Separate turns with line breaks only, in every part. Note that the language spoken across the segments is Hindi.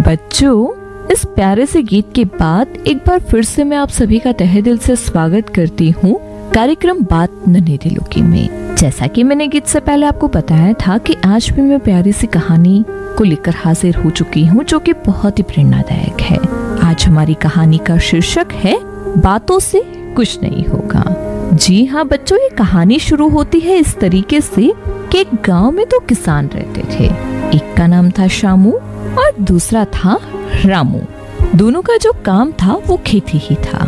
बच्चों, इस प्यारे से गीत के बाद एक बार फिर से मैं आप सभी का तहे दिल से स्वागत करती हूँ कार्यक्रम बात नन्हे दिलों की में। जैसा कि मैंने गीत से पहले आपको बताया था कि आज भी मैं प्यारी सी कहानी को लेकर हाजिर हो चुकी हूँ जो कि बहुत ही प्रेरणादायक है। आज हमारी कहानी का शीर्षक है बातों से कुछ नहीं होगा। जी हाँ बच्चों, ये कहानी शुरू होती है इस तरीके से कि एक गांव में दो किसान रहते थे। एक का नाम था शामू और दूसरा था रामू। दोनों का जो काम था वो खेती ही था,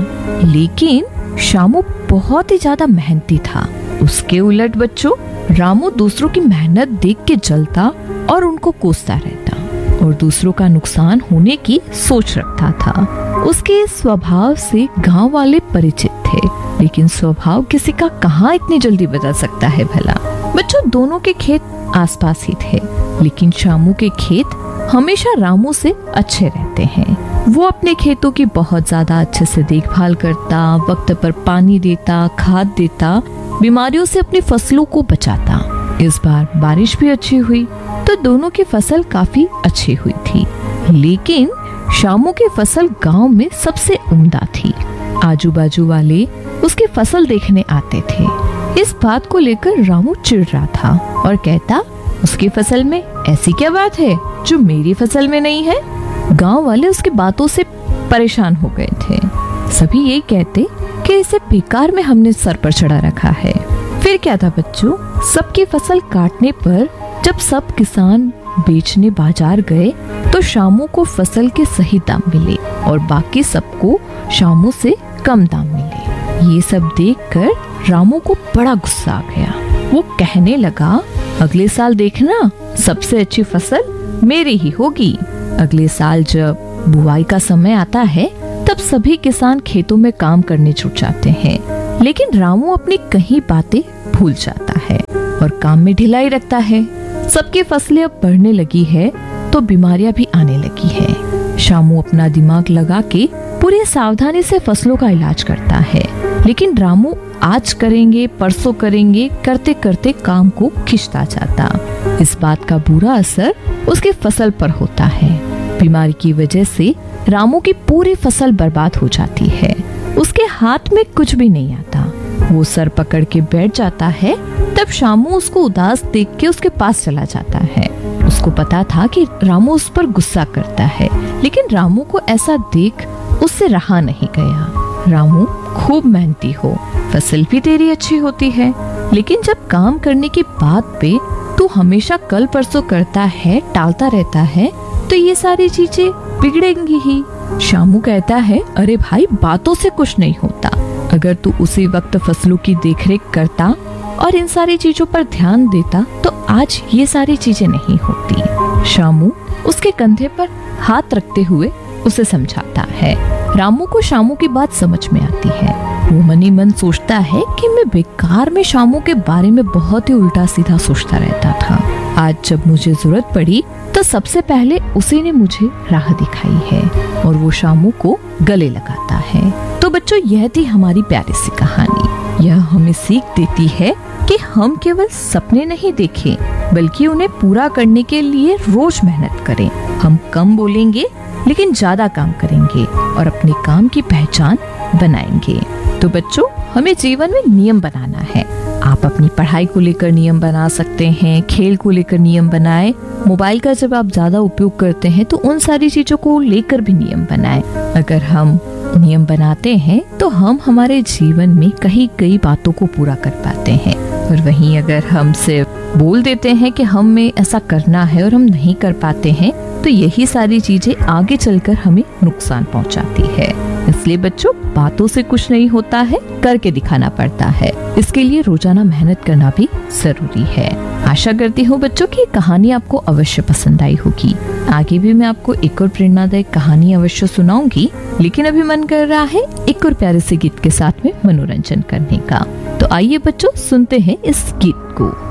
लेकिन शामू बहुत ही ज्यादा मेहनती था। उसके उलट बच्चों, रामू दूसरों की मेहनत देख के जलता और उनको कोसता रहता और दूसरों का नुकसान होने की सोच रखता था। उसके स्वभाव से गांव वाले परिचित थे, लेकिन स्वभाव किसी का कहाँ इतनी जल्दी बदल सकता है भला। बच्चों, दोनों के खेत आसपास ही थे, लेकिन शामू के खेत हमेशा रामू से अच्छे रहते हैं। वो अपने खेतों की बहुत ज्यादा अच्छे से देखभाल करता, वक्त पर पानी देता, खाद देता, बीमारियों से अपनी फसलों को बचाता। इस बार बारिश भी अच्छी हुई तो दोनों की फसल काफी अच्छी हुई थी, लेकिन शामू की फसल गांव में सबसे उम्दा थी। आजू बाजू वाले उसकी फसल देखने आते थे। इस बात को लेकर रामू चिढ़ रहा था और कहता, उसकी फसल में ऐसी क्या बात है जो मेरी फसल में नहीं है। गांव वाले उसकी बातों से परेशान हो गए थे। सभी ये कहते कि इसे बेकार में हमने सर पर चढ़ा रखा है। फिर क्या था बच्चों, सबकी फसल काटने पर जब सब किसान बेचने बाजार गए तो शामू को फसल के सही दाम मिले और बाकी सबको शामू से कम दाम मिले। ये सब देखकर रामू को बड़ा गुस्सा आ गया। वो कहने लगा, अगले साल देखना, सबसे अच्छी फसल मेरी ही होगी। अगले साल जब बुआई का समय आता है तब सभी किसान खेतों में काम करने जुट जाते हैं, लेकिन रामू अपनी कई बातें भूल जाता है और काम में ढिलाई रखता है। सबकी फसलें अब बढ़ने लगी है तो बीमारियां भी आने लगी है। शामू अपना दिमाग लगा के पूरी सावधानी से फसलों का इलाज करता है, लेकिन रामू आज करेंगे परसों करेंगे करते करते काम को खिंचता जाता। इस बात का बुरा असर उसकी फसल पर होता है। बीमारी की वजह से रामू की पूरी फसल बर्बाद हो जाती है। उसके हाथ में कुछ भी नहीं आता। वो सर पकड़ के बैठ जाता है। तब शामू उसको उदास देख के उसके पास चला जाता है। उसको पता था कि रामू उस पर गुस्सा करता है, लेकिन रामू को ऐसा देख उससे रहा नहीं गया। रामू, खूब मेहनती हो, फसल भी तेरी अच्छी होती है, लेकिन जब काम करने की बात पे तू हमेशा कल परसों करता है, टालता रहता है, तो ये सारी चीजें बिगड़ेंगी ही। शामू कहता है, अरे भाई, बातों से कुछ नहीं होता। अगर तू उसी वक्त फसलों की देखरेख करता और इन सारी चीजों पर ध्यान देता तो आज ये सारी चीजें नहीं होती। शामू उसके कंधे पर हाथ रखते हुए उसे समझाता है। रामू को शामू की बात समझ में आती है। वो मन ही मन सोचता है कि मैं बेकार में शामू के बारे में बहुत ही उल्टा सीधा सोचता रहता था। आज जब मुझे जरूरत पड़ी तो सबसे पहले उसी ने मुझे राह दिखाई है और वो शामू को गले लगाता है। तो बच्चों, यह थी हमारी प्यारी सी कहानी। यह हमें सीख देती है कि हम केवल सपने नहीं देखें, बल्कि उन्हें पूरा करने के लिए रोज मेहनत करें। हम कम बोलेंगे लेकिन ज्यादा काम करेंगे और अपने काम की पहचान बनाएंगे। तो बच्चों, हमें जीवन में नियम बनाना है। आप अपनी पढ़ाई को लेकर नियम बना सकते हैं, खेल को लेकर नियम बनाएं, मोबाइल का जब आप ज्यादा उपयोग करते हैं तो उन सारी चीजों को लेकर भी नियम बनाएं। अगर हम नियम बनाते हैं तो हम हमारे जीवन में कई बातों को पूरा कर पाते हैं। और वहीं अगर हम सिर्फ बोल देते हैं कि हमें ऐसा करना है और हम नहीं कर पाते हैं, तो यही सारी चीजें आगे चलकर हमें नुकसान पहुंचाती है। इसलिए बच्चों, बातों से कुछ नहीं होता है, करके दिखाना पड़ता है। इसके लिए रोजाना मेहनत करना भी जरूरी है। आशा करती हूँ बच्चों की कहानी आपको अवश्य पसंद आई होगी। आगे भी मैं आपको एक और प्रेरणादायक कहानी अवश्य सुनाऊंगी, लेकिन अभी मन कर रहा है एक और प्यारे से गीत के साथ में मनोरंजन करने का। तो आइए बच्चों, सुनते हैं इस गीत को।